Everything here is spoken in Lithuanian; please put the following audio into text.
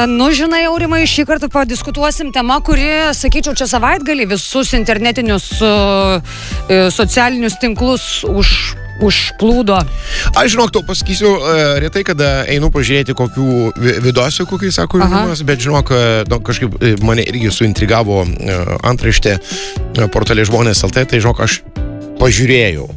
Nu, žinai, Aurimai, šį kartą padiskutuosim tema, kuri, sakyčiau, čia savaitgalį visus internetinius socialinius tinklus užplūdo. Aš žinok, tau pasakysiu, retai, kada einu pažiūrėti kokių vidosių, kokiai sako jaunimas, bet žinok, kažkaip mane irgi suintrigavo antraštė portalė Žmonės LT, tai žinok, aš pažiūrėjau.